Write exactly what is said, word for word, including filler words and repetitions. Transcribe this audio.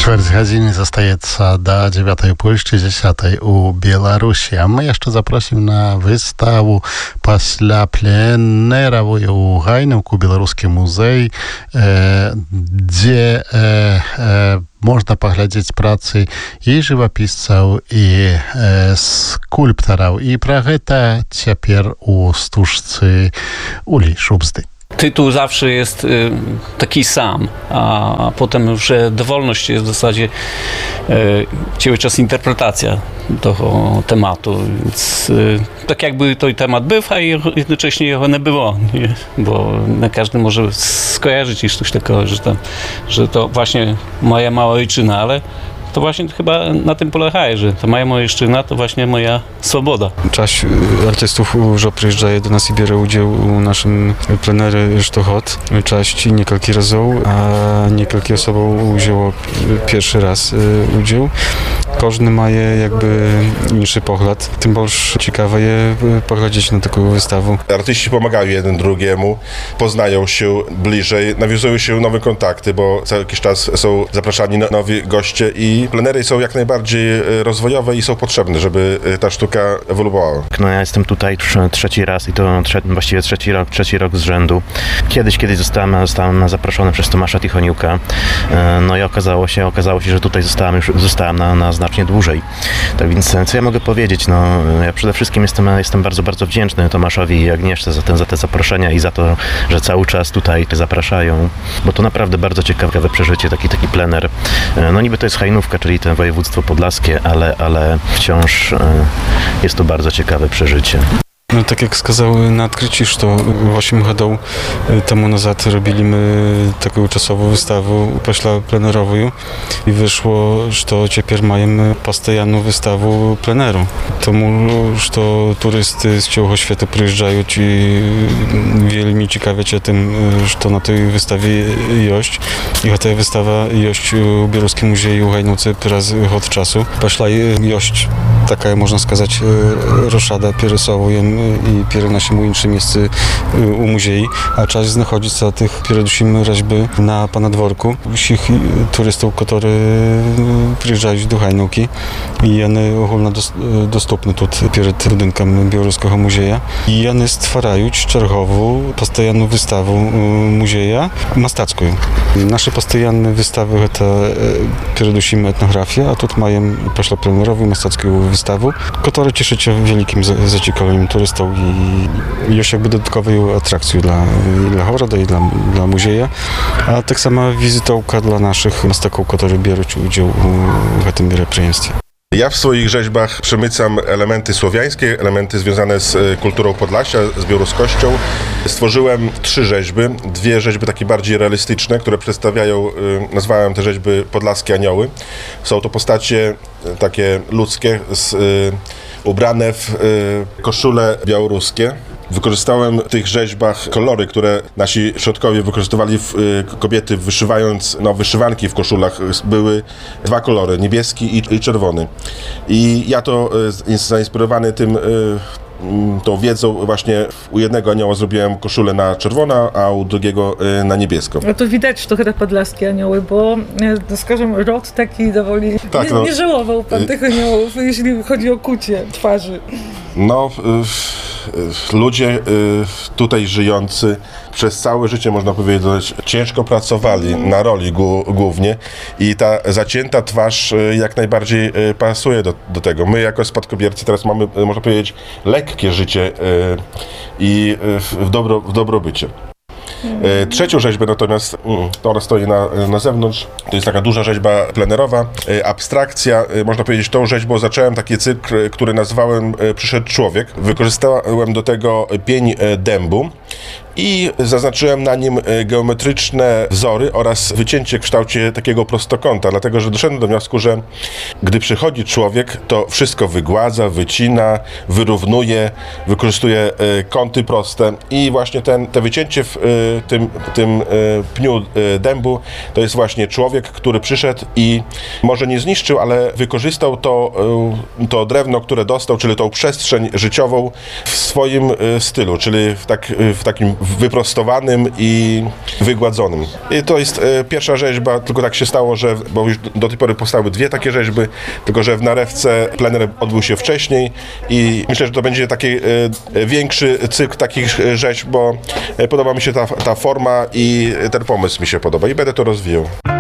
Чвэрць гадзіны застаецца да дзевятай у Польшчы, дзесятай у Беларусі. А мы яшчэ запросім на выставу пасля пленэравую ў Гайнаўку, беларускі музей, э, дзе э, э, можна паглядзець працы і жывапісцаў, і э, скульптараў. І пра гэта цяпер у стужцы Uli Szubsdy. Tytuł zawsze jest y, taki sam, a, a potem już dowolność jest w zasadzie y, cały czas interpretacja tego tematu, więc y, tak jakby to temat był, a jednocześnie jego nie było, nie? Bo nie każdy może skojarzyć już coś takiego, że to, że to właśnie moja mała ojczyzna, ale to właśnie chyba na tym polega, że ta moja ojczyzna to właśnie moja swoboda. Część artystów już przyjeżdża do nas i bierze udział w naszym plenerze Sztochot. Część niekielki razy, a niekielki osób wzięło pierwszy raz udział. Każdy ma jakby inny pogląd. Tym bardziej ciekawe jest poglądać na taką wystawę. Artyści pomagają jeden drugiemu, poznają się bliżej, nawiązują się nowe kontakty, bo cały jakiś czas są zapraszani nowi goście i plenery są jak najbardziej rozwojowe i są potrzebne, żeby ta sztuka ewoluowała. No ja jestem tutaj trzeci raz i to trze- właściwie trzeci rok, trzeci rok z rzędu. Kiedyś, kiedyś zostałem, zostałem zaproszony przez Tomasza Tichoniuka. No i okazało się, okazało się, że tutaj zostałem już zostałem na, na znacznie dłużej. Tak więc co ja mogę powiedzieć? No ja przede wszystkim jestem, jestem bardzo, bardzo wdzięczny Tomaszowi i Agnieszce za, ten, za te zaproszenia i za to, że cały czas tutaj zapraszają, bo to naprawdę bardzo ciekawe przeżycie, taki, taki plener. No niby to jest Hajnówka, czyli to województwo podlaskie, ale, ale wciąż jest to bardzo ciekawe przeżycie. No, tak jak сказали na odkryciu, że osiem lat temu nazad robiliśmy taką czasową wystawę pośla plenerową i wyszło, że teraz mamy postojanną wystawę pleneru. Tomu, że turysty z całego świata przyjeżdżają i wiele ciekawie się tym, że na tej wystawie jest. I ta wystawa jest w Białoruskim Muzeum Gajnówce raz od czasu. Pośla jest taka, można сказать, roszada pierysowujem i перед нашим іншим місце у музеї, а час знаходиться тих передусім rzeźby na Panadworku. Всіх туристів, які приїжджають до Гайнówki i one ogólnodostępne тут перед budynkiem Białoruskiego Muzeja. I one stwarzają czergową, postojanną wystawę muzeja mastacką. Nasze postojanne wystawy to передусім etnografia, a тут mają pośla plenerową mastacką wystawę, która cieszy się wielkim zaciekawieniem turystów i jest jakby dodatkową atrakcją dla, dla Horoda i dla, dla muzeja, a tak samo wizytówka dla naszych mastaków, którzy biorą udział w tym meropриятии. Ja w swoich rzeźbach przemycam elementy słowiańskie, elementy związane z kulturą Podlasia, z białoruskością. Stworzyłem trzy rzeźby, dwie rzeźby takie bardziej realistyczne, które przedstawiają, nazwałem te rzeźby Podlaskie Anioły. Są to postacie takie ludzkie, z, ubrane w koszule białoruskie. Wykorzystałem w tych rzeźbach kolory, które nasi przodkowie wykorzystywali w, kobiety wyszywając no, wyszywanki w koszulach. Były dwa kolory, niebieski i, i czerwony. I ja to zainspirowany tym tą wiedzą właśnie u jednego anioła zrobiłem koszulę na czerwono, a u drugiego na niebiesko. No to widać, że to chyba podlaskie anioły, bo no, skażem rot taki dowoli tak, nie, no, nie żałował pan tych aniołów, jeśli chodzi o kucie twarzy. No, y, ludzie y, tutaj żyjący przez całe życie, można powiedzieć, ciężko pracowali na roli gu, głównie i ta zacięta twarz y, jak najbardziej y, pasuje do, do tego. My jako spadkobiercy teraz mamy, y, można powiedzieć, lekkie życie y, i y, w, dobro, w dobrobycie. E, trzecią rzeźbę natomiast, mm, ona stoi na, na zewnątrz, to jest taka duża rzeźba plenerowa, e, abstrakcja, e, można powiedzieć, tą rzeźbą zacząłem taki cykl, który nazwałem e, Przyszedł człowiek. Wykorzystałem do tego pień e, dębu i zaznaczyłem na nim geometryczne wzory oraz wycięcie w kształcie takiego prostokąta, dlatego że doszedłem do wniosku, że gdy przychodzi człowiek, to wszystko wygładza, wycina, wyrównuje, wykorzystuje kąty proste i właśnie ten, te wycięcie w tym, tym pniu dębu to jest właśnie człowiek, który przyszedł i może nie zniszczył, ale wykorzystał to, to drewno, które dostał, czyli tą przestrzeń życiową w swoim stylu, czyli w, tak, w takim wyprostowanym i wygładzonym. I to jest e, pierwsza rzeźba, tylko tak się stało, że, bo już do tej pory powstały dwie takie rzeźby, tylko że w Narewce plener odbył się wcześniej i myślę, że to będzie taki e, większy cykl takich rzeźb, bo e, podoba mi się ta, ta forma i ten pomysł mi się podoba i będę to rozwijał.